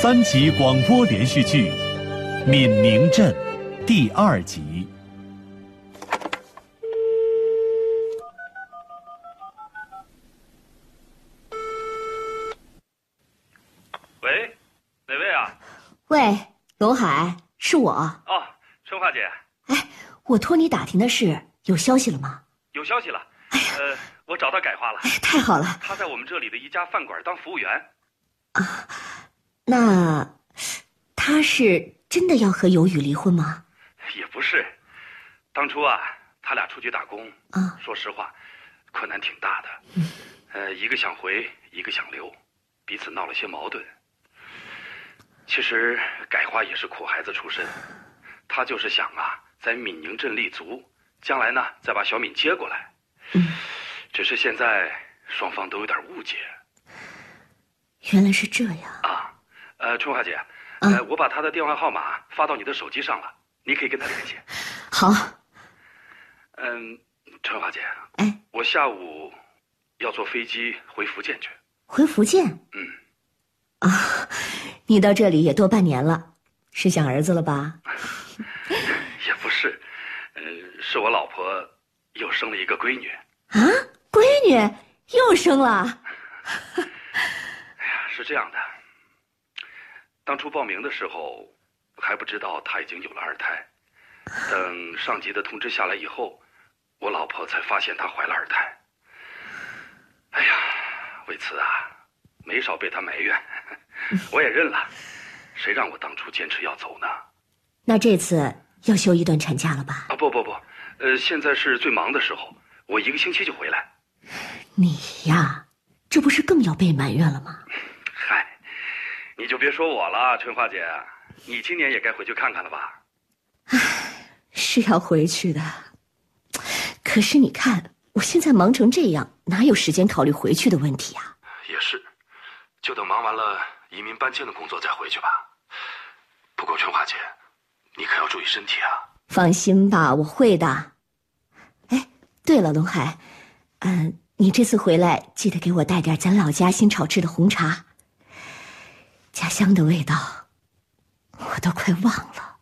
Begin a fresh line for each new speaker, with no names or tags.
3集广播连续剧《闽宁镇》第2集。
喂，哪位啊？
喂，龙海，是我。
哦，春花姐。
哎，我托你打听的事，有消息了吗？
有消息了。哎呀，我找他改化了。
哎，太好了。
他在我们这里的一家饭馆当服务员。
啊，那他是真的要和尤宇离婚吗？
也不是，当初啊，他俩出去打工
啊，
说实话，困难挺大的。一个想回，一个想留，彼此闹了些矛盾。其实改花也是苦孩子出身，他就是想啊，在闽宁镇立足，将来呢再把小敏接过来。只是现在双方都有点误解。
原来是这样
啊。春花姐，我把他的电话号码发到你的手机上了，你可以跟他联系。
好。
春花姐，
哎，
我下午要坐飞机回福建去。
回福建？啊，你到这里也多半年了，是想儿子了吧？
也不是，是我老婆又生了一个闺女。
啊，闺女又生了？
哎呀，是这样的，当初报名的时候还不知道她已经有了2胎，等上级的通知下来以后，我老婆才发现她怀了2胎。哎呀，为此啊，没少被她埋怨，我也认了，谁让我当初坚持要走呢？
那这次要休一段产假了吧？
啊，不，现在是最忙的时候，我1个星期就回来。
你呀，这不是更要被埋怨了吗？
嗨，你就别说我了，春花姐，你今年也该回去看看了吧？
唉，是要回去的，可是你看我现在忙成这样，哪有时间考虑回去的问题啊？
也是，就等忙完了移民搬迁的工作再回去吧。不过春花姐，你可要注意身体啊。
放心吧，我会的。哎，对了，龙海，你这次回来记得给我带点咱老家新炒制的红茶，家乡的味道我都快忘了。